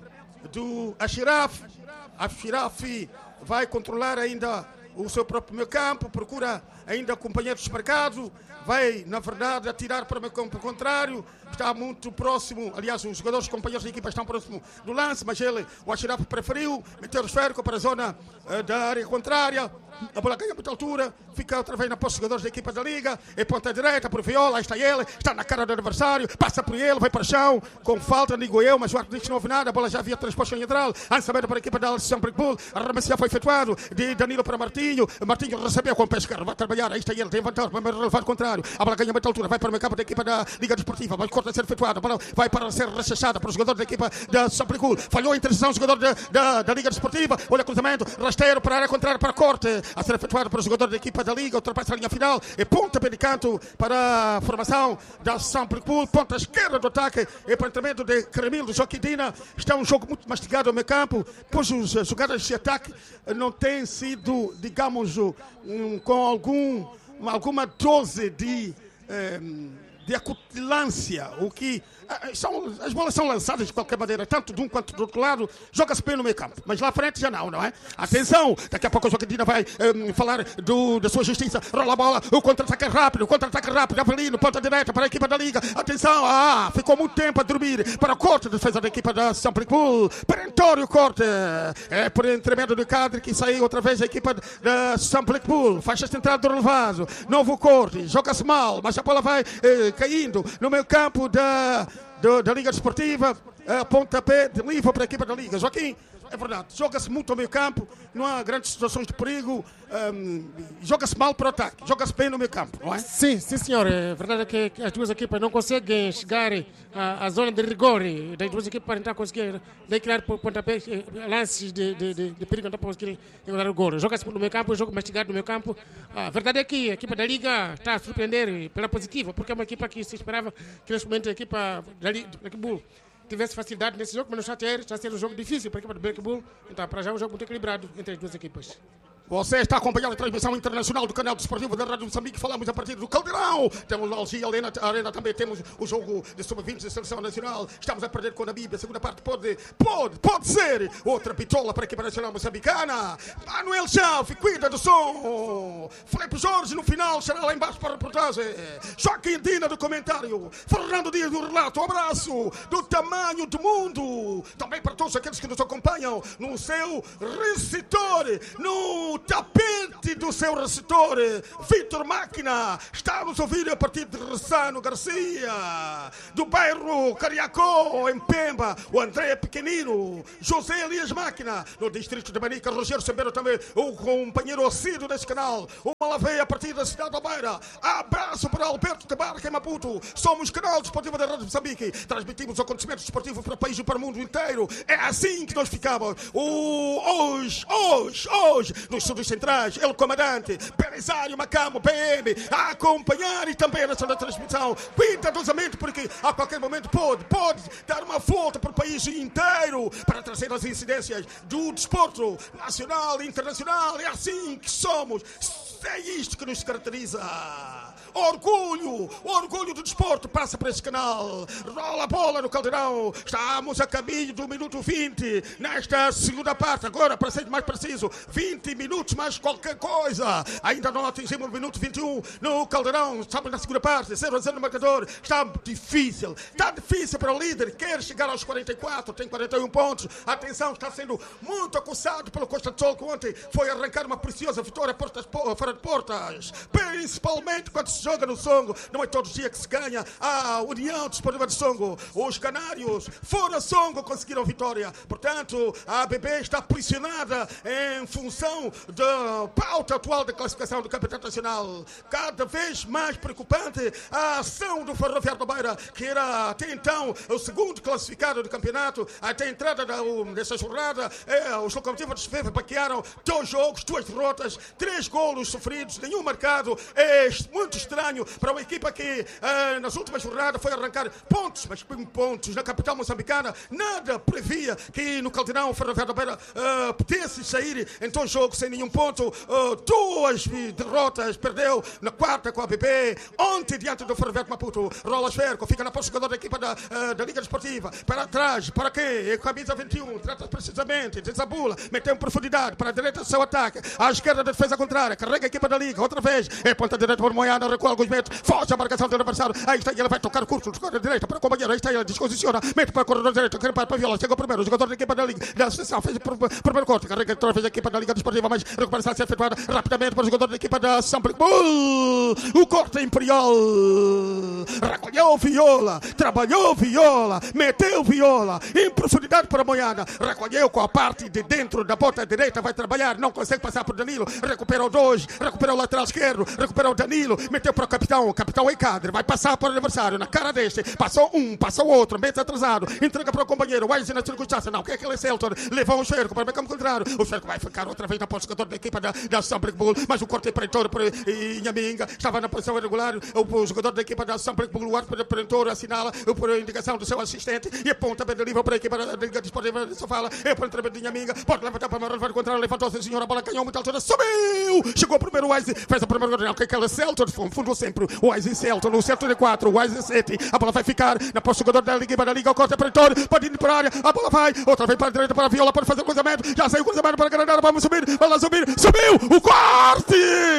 do Ashiraf, Ashiraf vai controlar ainda o seu próprio meio campo, procura ainda companheiros desmarcados, vai, na verdade, atirar para o meio campo contrário, está muito próximo, aliás, os jogadores, os companheiros da equipa estão próximo do lance, mas ele, o Ashiraf, preferiu meter o esférico para a zona uh, da área contrária, a bola ganha muita altura, fica outra vez na posse dos jogadores da equipa da Liga, é ponta direita por Viola, está ele, está na cara do adversário, passa por ele, vai para o chão, com falta, digo eu, mas o árbitro não ouve nada, a bola já havia transposto em lateral, lançamento para a equipa da Samplic Pool, a arremesso já foi efetuado, de Danilo para Martinho, Martinho recebeu com o pé esquerdo, vai trabalhar, aí está ele, tem vantagem, vai relevar contrário, a bola ganha muita altura, vai para o meio campo da equipa da Liga Desportiva, mas corta a ser efetuado, a bola vai para ser rechachada para o jogador da equipa da Samplic Pool, falhou a interseção, o jogador da, da, da Liga Desportiva, olha o cruzamento, rasteiro para a área contrária, para corte, a ser efetuado para o jogador da equipa da Liga, ultrapassa a linha final, e ponta de canto para a formação da Samplic Pool, ponta esquerda do ataque, e para o intermédio de Cremil, de Joquidina, está um jogo muito mastigado ao meio campo, pois as jogadas de ataque não têm sido, digamos, um, com algum, alguma dose de, um, de acutilância, o que são, as bolas são lançadas de qualquer maneira, tanto de um quanto do outro lado, joga-se bem no meio campo, mas lá à frente já não, não é? Atenção, daqui a pouco a Joaquina vai um, falar do, da sua justiça, rola a bola, o contra-ataque rápido, o contra-ataque rápido, Avelino, ponta direita para a equipa da Liga, atenção, ah, ficou muito tempo a dormir, para o corte, defesa da equipa da Samplic Pool, perentório corte, é por intermédio do Cadre que saiu outra vez a equipa da Samplic Pool, faixa central do relevado, novo corte, joga-se mal, mas a bola vai eh, caindo no meio campo da Do, da Liga Desportiva, uh, pontapé de livre para a equipa da Liga. Joaquim, é verdade, joga-se muito ao meio campo, não há grandes situações de perigo, um, joga-se mal para o ataque, joga-se bem no meio campo, não é? Sim, sim senhor, é verdade que as duas equipas não conseguem chegar à, à zona de rigor das duas equipas para tentar conseguir criar pontapé, lances de, de, de, de perigo, não para conseguir encontrar o gol. Joga-se no meio campo, jogo mastigado no meio campo. A verdade é que a equipa da Liga está a surpreender pela positiva, porque é uma equipa que se esperava que neste momento a equipa da Liga tivesse facilidade nesse jogo, mas no chat aéreo está a ser um jogo difícil para a equipa do Black Bull. Então, para já é um jogo muito equilibrado entre as duas equipas. Você está acompanhando a transmissão internacional do canal desportivo da Rádio Moçambique. Falamos a partir do Caldeirão. Temos o Algia Arena, Arena também. Temos o jogo de sub vinte da Seleção Nacional. Estamos a perder com a Namíbia. A segunda parte pode, pode, pode ser outra pitola para a equipa nacional moçambicana. Manuel Chave, cuida do som. Felipe Jorge no final será lá embaixo para a reportagem. Joaquim Dina do comentário. Fernando Dias do relato. Um abraço do tamanho do mundo. Também para todos aqueles que nos acompanham no seu receptor. No tapete do seu receptor, Vitor Máquina está a nos ouvir a partir de Ressano Garcia, do bairro Cariacó, em Pemba, o André Pequenino, José Elias Máquina, no distrito de Manica, Rogério Sembeiro também, o companheiro assíduo deste canal, o Malaveia a partir da cidade da Beira. Abraço para Alberto Tabarca em Maputo. Somos canal desportivo da Rádio Moçambique, transmitimos acontecimentos desportivos para o país e para o mundo inteiro. É assim que nós ficamos. O, hoje, hoje, hoje, nos Sul Centrais, El Comandante, Belisário, Macamo, P M, a acompanhar e também nessa transmissão, cuidadosamente, porque a qualquer momento pode, pode dar uma volta para o país inteiro para trazer as incidências do desporto nacional e internacional. É assim que somos. É isto que nos caracteriza. Orgulho, o orgulho do desporto passa por este canal. Rola a bola no Caldeirão. Estamos a caminho do minuto vinte nesta segunda parte. Agora, para ser mais preciso, vinte minutos mais qualquer coisa. Ainda não atingimos o minuto vinte e um no Caldeirão. Estamos na segunda parte, zero a zero no marcador. Está difícil, está difícil para o líder. Quer chegar aos quarenta e quatro, tem quarenta e um pontos. Atenção, está sendo muito acusado pelo Costa do Sol, que ontem foi arrancar uma preciosa vitória portas, fora de portas. Principalmente quando se joga no Songo. Não é todos os dias que se ganha a União Desportiva de Songo. Os canários fora Songo conseguiram vitória. Portanto, a A B B está pressionada em função da pauta atual da classificação do Campeonato Nacional. Cada vez mais preocupante a ação do Ferroviário da Beira, que era até então o segundo classificado do campeonato. Até a entrada da, dessa jornada, é, os locomotivos de Sevilla baquearam dois jogos, duas derrotas, três golos sofridos, nenhum marcado. É muito estranho para uma equipa que ah, nas últimas jornadas foi arrancar pontos, mas pontos na capital moçambicana. Nada previa que no Caldeirão o Ferroviário da Beira uh, pudesse sair em dois jogos sem nenhum ponto. Uh, duas derrotas, perdeu na quarta com a A B B, ontem diante do Ferroviário de Maputo. Rola Esferco, fica na posse jogador da equipa da, uh, da Liga Desportiva. Para trás, para quê? Camisa vinte e um, trata precisamente de Zabula, meteu em profundidade para a direita do seu ataque, à esquerda da defesa contrária, carrega a equipa da Liga, outra vez, é ponta direita por Moiana, recua alguns metros, foge a marcação do adversário, aí está ele, vai tocar curto, escolha direita para o companheiro, aí está ele, desposiciona, mete para o corredor direito, quer para a Viola, chegou primeiro, o jogador da equipa da Liga, da Associação, fez o primeiro corte, carrega outra vez a equipa da Liga Desportiva, mas recuperação a ser efetuada rapidamente para o jogador da equipa da Sample. O corte imperial, recolheu Viola, trabalhou Viola, meteu Viola, em profundidade para a Moiana, recolheu com a parte de dentro da ponta direita, vai trabalhar, não consegue passar por Danilo, recupera o dois, recupera o lateral esquerdo, recupera o Danilo, meteu para o capitão, o capitão Eicadre, vai passar para o adversário, na cara deste, passou um, passou outro, mete atrasado, entrega para o companheiro, vai na circunstância, não, que é aquele Celton, levou um cerco para o campo contrário, o cerco vai ficar outra vez na posição jogador da equipa da, da Sample Bull, mas o corte pretor por Inhaminga, estava na posição irregular, o, o jogador da equipa da Sample Bull, o árbitro pretor assinala por indicação do seu assistente e aponta bem de livre para a equipa da Liga Desportiva de Sofala, é para o entramento de Inhaminga, pode levantar para o Marvel contrário, levantou-se, senhor, a bola canhou muito altura, subiu, chegou primeiro o Wise, fez a primeira gol, que é aquela Celton, fundou sempre o Wise Celton, no centro de quatro, o Wise sete, a bola vai ficar na posse do jogador da Liga, da Liga, o corte pretor, pode ir para a área, a bola vai, outra vez para a direita, para a Viola, pode fazer o cruzamento, já saiu o cruzamento para a Granada, vamos subir, vamos subir, subiu, o corte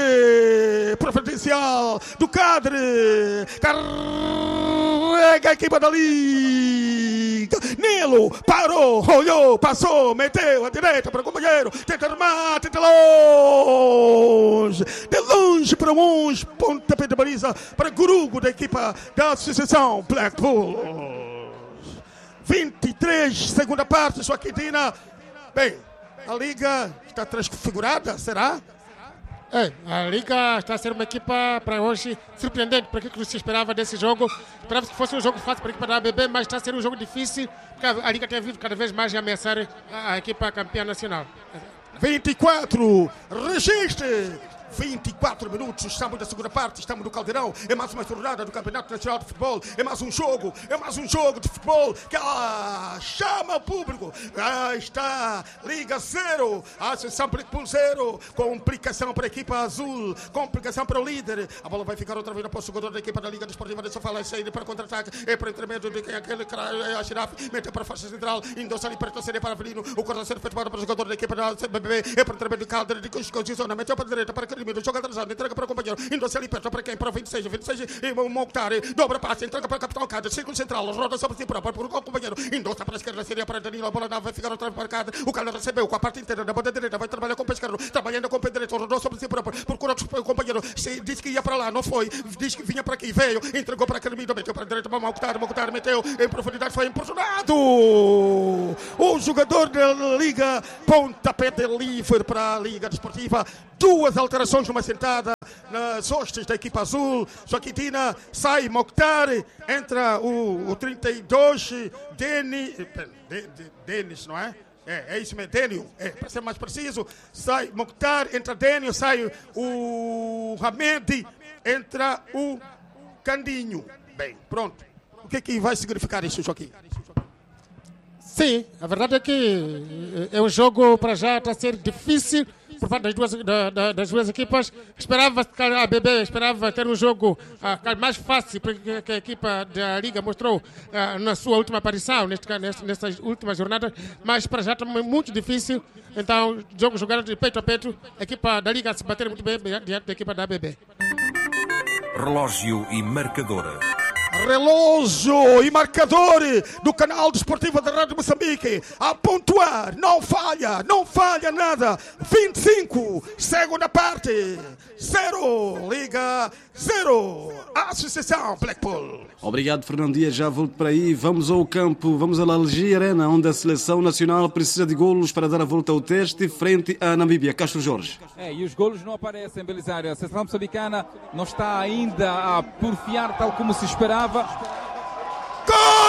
preferencial do Cadre, carrega a equipa da Liga, Nilo, parou, olhou, passou, meteu a direita para o companheiro, tenta armar, tenta longe, de longe para longe, pontapé de baliza para Gurugo da equipa da Associação Black Bulls. vinte e três, segunda parte, sua Quintina. Bem, a Liga está transfigurada, será? É, a Liga está a ser uma equipa para hoje surpreendente para aquilo que se esperava desse jogo. Esperava que fosse um jogo fácil para a equipa da A B B, mas está a ser um jogo difícil, porque a Liga tem vindo cada vez mais a ameaçar a, a equipa campeã nacional. vinte e quatro, registre! vinte e quatro minutos, estamos na segunda parte, estamos no Caldeirão. É mais uma jornada do Campeonato Nacional de Futebol. É mais um jogo, é mais um jogo de futebol que ah, chama o público. Ah, está Liga zero, Associação Blackpool zero. Complicação para a equipa azul, complicação para o líder. A bola vai ficar outra vez para o jogador da equipa da Liga Desportiva de Sofala. Saída para contra-ataque, é para o intermédio de quem é aquele é a Xirafe, mete para a faixa central, endossa ali para torcer para Avelino. O corte ser feito para o jogador da equipa da B B B, é para o intermédio de Calder, de Coscosizona, meteu para a direita, para Carimiro, joga atrasado, entrega para o companheiro, endossa ali perto para quem? Para o vinte e seis, vinte e seis, e o Mokhtar, dobra passe, entrega para o capitão Calder, círculo central, roda sobre si próprio, para o companheiro, endossa para a esquerda, seria para Danilo, a bola vai ficar outra vez para Calder, o Calder recebeu com a parte inteira da banda direita, vai trabalhar com o pé esquerdo, trabalhando com o pé direito, rodou sobre si próprio, procura o companheiro, disse que ia para lá, não foi, disse que vinha para aqui, veio, entregou para Carimiro, meteu para a direita, para o Mokhtar, Mokhtar meteu em profundidade, foi importunado. O jogador da Liga, pontapé de livre para a Liga Desportiva. Duas alterações numa sentada nas hostes da equipa azul. Joaquitina sai, Mokhtar, entra o, o trinta e dois, Denis, de, de, Denis, não é? É, é isso mesmo, Dênio, é, para ser mais preciso. Sai Mokhtar, entra Dênio, sai o Hamed, entra o Candinho. Bem, pronto. O que é que vai significar isso, Joaquim? Sim, a verdade é que é um jogo para já está a ser difícil por parte das duas, da, da, das duas equipas. Esperava a B B, esperava ter um jogo uh, mais fácil, porque que a equipa da Liga mostrou uh, na sua última aparição, neste, neste, nessas últimas jornadas, mas para já está muito difícil. Então, jogo jogado de peito a peito, a equipa da Liga se bater muito bem diante da equipa da B B. Relógio e marcador. Relógio e marcador do canal desportivo da Rádio Moçambique a pontuar, não falha, não falha nada. vinte e cinco, segunda parte, zero, Liga zero, Associação Blackpool. Obrigado, Fernando Dias, já volto para aí. Vamos ao campo, vamos à Algia Arena, onde a seleção nacional precisa de golos para dar a volta ao teste frente à Namíbia. Castro Jorge. É, e os golos não aparecem, Belisário. A seleção moçambicana não está ainda a porfiar tal como se esperava.